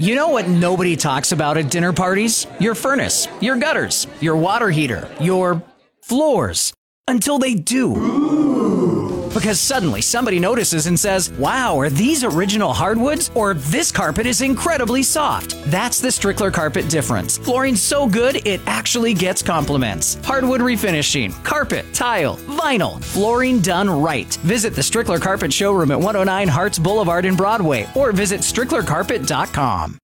You know what nobody talks about at dinner parties? Your furnace, your gutters, your water heater, your floors. Until they do. Because suddenly somebody notices and says, wow, are these original hardwoods? Or this carpet is incredibly soft. That's the Strickler carpet difference. Flooring's so good, it actually gets compliments. Hardwood refinishing, carpet, tile, vinyl, flooring done right. Visit the Strickler Carpet Showroom at 109 Harts Boulevard in Broadway or visit stricklercarpet.com.